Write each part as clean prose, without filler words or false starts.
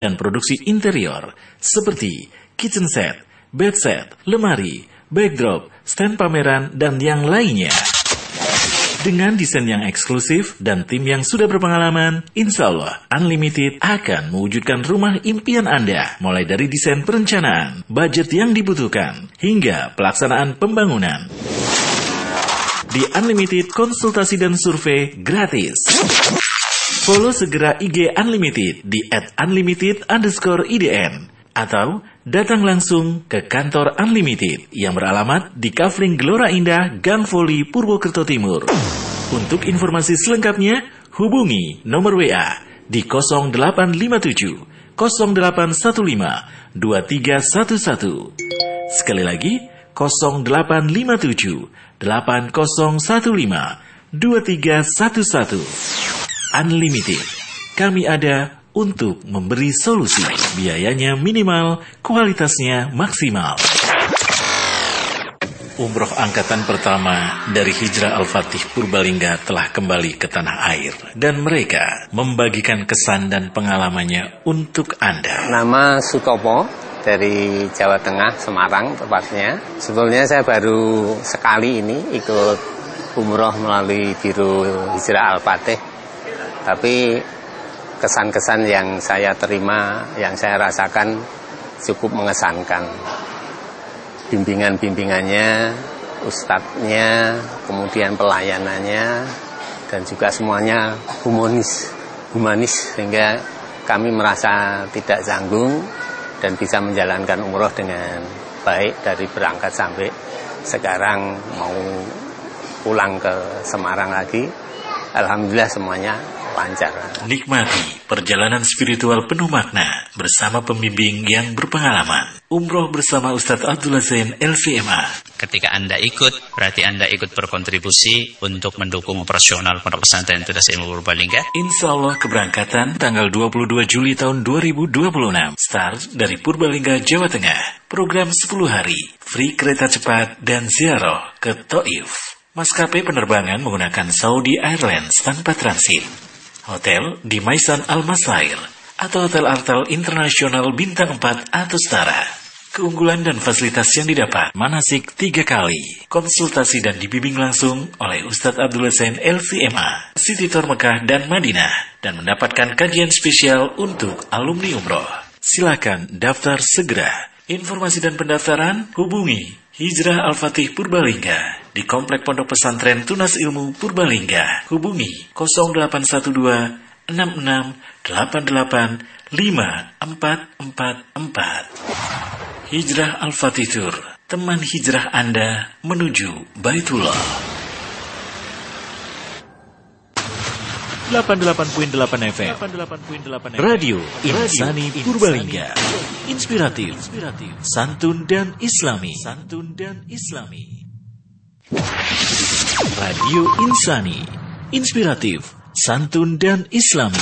dan produksi interior seperti kitchen set, bed set, lemari, backdrop, stand pameran, dan yang lainnya. Dengan desain yang eksklusif dan tim yang sudah berpengalaman, insya Allah Unlimited akan mewujudkan rumah impian Anda, mulai dari desain perencanaan, budget yang dibutuhkan, hingga pelaksanaan pembangunan. Di Unlimited, konsultasi dan survei gratis. Follow segera IG Unlimited di @unlimited_idn atau datang langsung ke kantor Unlimited yang beralamat di Kafling Gelora Indah, Gang Voli, Purwokerto Timur. Untuk informasi selengkapnya, hubungi nomor WA di 0857 0815 2311. Sekali lagi, 0857 8015 2311. Unlimited, kami ada untuk memberi solusi. Biayanya minimal, kualitasnya maksimal. Umroh angkatan pertama dari Hijrah Al-Fatih Purbalingga telah kembali ke tanah air, dan mereka membagikan kesan dan pengalamannya untuk Anda. Nama Sutopo, dari Jawa Tengah, Semarang tepatnya. Sebelumnya saya baru sekali ini ikut umroh melalui Biro Hijrah Al-Fatih. Tapi kesan-kesan yang saya terima, yang saya rasakan cukup mengesankan. Bimbingan-bimbingannya, ustadznya, kemudian pelayanannya, dan juga semuanya humanis, sehingga kami merasa tidak canggung dan bisa menjalankan umroh dengan baik dari berangkat sampai sekarang mau pulang ke Semarang lagi. Alhamdulillah semuanya lancar. Nikmati perjalanan spiritual penuh makna bersama pembimbing yang berpengalaman. Umroh bersama Ustadz Abdullah Zain LCMA. Ketika Anda ikut, berarti Anda ikut berkontribusi untuk mendukung operasional Pondok Pesantren Tunas Ilmu Purbalingga. Insya Allah keberangkatan tanggal 22 Juli tahun 2026. Start dari Purbalingga, Jawa Tengah. Program 10 hari, free kereta cepat dan ziarah ke Taif. Maskapai penerbangan menggunakan Saudi Airlines tanpa transit. Hotel di Maisan Al-Masair atau Hotel Artal Internasional Bintang 4 atau setara. Keunggulan dan fasilitas yang didapat: manasik 3 kali, konsultasi dan dibimbing langsung oleh Ustadz Abdullah Zain LCMA, City Tour Mekah dan Madinah, dan mendapatkan kajian spesial untuk alumni umroh. Silakan daftar segera. Informasi dan pendaftaran hubungi Hijrah Al-Fatih Purbalingga di Komplek Pondok Pesantren Tunas Ilmu Purbalingga. Hubungi 0812 66 88 5444. Hijrah Al-Fatih Tour, teman hijrah Anda menuju Baitullah. 88.8 FM Radio Insani Purbalingga. Inspiratif, santun dan islami. Radio Insani, inspiratif, santun dan islami.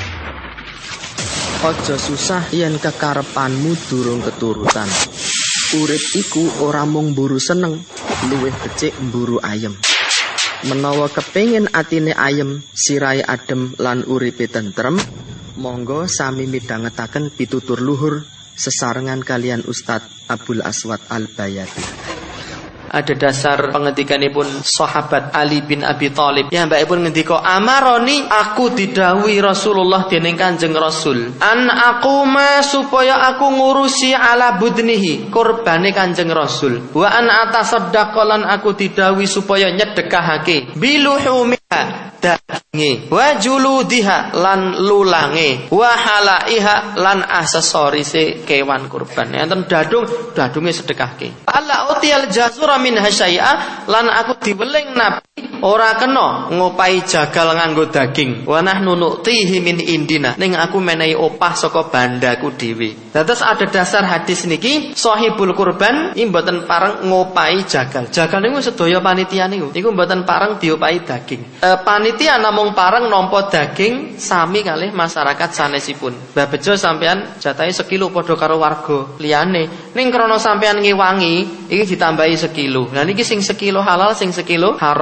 Ojo susah yen kekarepanmu durung keturutan. Urip iku ora mung mburu seneng, luwih becik mburu ayem. Menawa kepengin atine ayem, sirahe adem lan uripe tentrem, monggo sami midhangetaken pitutur luhur sesarengan kalian Ustadz Abdul Aswad Al-Bayati. Ada dasar pengetikanipun sahabat Ali bin Abi Thalib. Ya mbakipun ngendika, amaroni aku didhawuhi Rasulullah dening Kanjeng Rasul, an aquma supaya aku ngurusi ala budnihi kurbane Kanjeng Rasul, wa an atasaddaqa lan aku didhawuhi supaya nyedekahake biluhumiha daginge, wa juludiha lan lulange, wa halaiha lan aksesorise kewan kurban. Enten dadunge sedekahke. Ala utial jazura min hasyai'a lan aku diweling Nabi ora kena ngopahi jagal nganggo daging. Wa nahnu nu'tihi min indina, ning aku menehi opah saka bandaku dhewe. Terus ada dasar hadis niki, sahibul kurban iki mboten pareng ngopahi jagal. Jagal niku sedaya panitia niku mboten pareng diopahi daging. Panitia namung pareng nampa daging sami kalih masyarakat sanesipun. Mbah Bejo sampean jatahe sekilo padha karo warga liyane. Ning krana sampean ngewangi iki ditambahi sekilo. Lah niki sing sekilo halal, sing sekilo haram. Mboten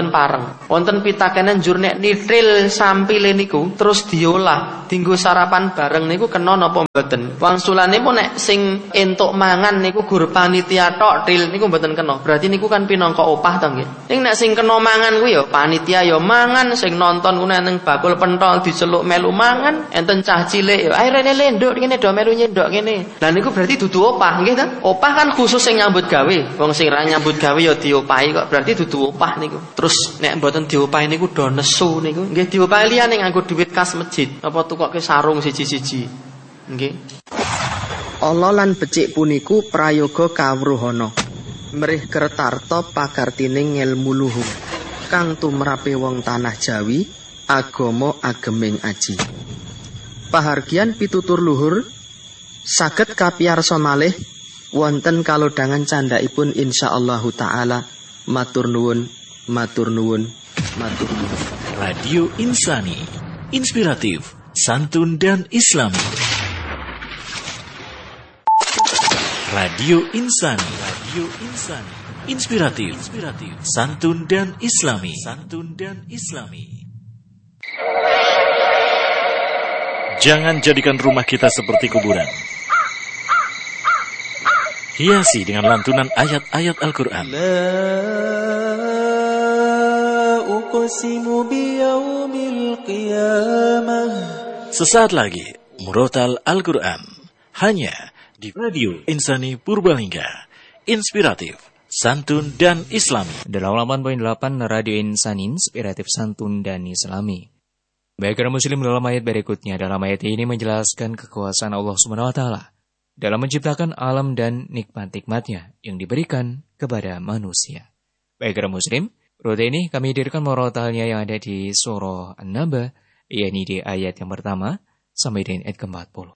mboten pareng. Wonten pitakenan njur nek nitril sampile niku terus diolah dienggo sarapan bareng niku kena napa mboten? Wangsulane pun nek sing entuk mangan niku gur panitia tok tril niku mboten kena. Berarti niku kan pinangka opah to nggih. Ning nek sing kena mangan kuwi ya panitia ya mangan, sing nonton ku nang bakul pentol diceluk melu mangan, enten cah cilik ya ae rene lenduk kene do melu nyendok kene. Lah niku berarti dudu opah nggih ta? Opah kan khusus sing nyambut gawe. Wong sing ra nyambut gawe ya diopahi kok. Berarti dudu opah niku. Terus nek mboten diopahi niku do nesu niku. Nggih diopahi liyane nganggo dhuwit kas masjid. Apa tukoke sarung siji-siji. Nggih. Allah lan becik puniku prayoga kawruhana. Mrih Kertarta pakartining ngelmu luhur. Kang tumrape wong tanah Jawi, agama ageming aji. Pahargian pitutur luhur saged kapiyarsa malih wonten kalodhangan candhaipun insyaallah taala. Matur nuwun, matur nuwun, matur nuwun. Radio Insani, inspiratif, santun dan islami. Radio Insani, Radio Insani, inspiratif, santun dan islami, Jangan jadikan rumah kita seperti kuburan. Hiasi dengan lantunan ayat-ayat Al-Quran. Sesaat lagi, Murotal Al-Quran. Hanya di Radio Insani Purbalingga. Inspiratif, santun dan islami. 88.8 Radio Insani, inspiratif, santun dan islami. Baik kaum muslim, dalam ayat berikutnya, dalam ayat ini menjelaskan kekuasaan Allah SWT dalam menciptakan alam dan nikmat-nikmatnya yang diberikan kepada manusia. Baik kaum muslim, rute ini kami hadirkan murotalnya yang ada di surah An-Naba, yakni di ayat yang pertama sampai dengan ayat ke-40.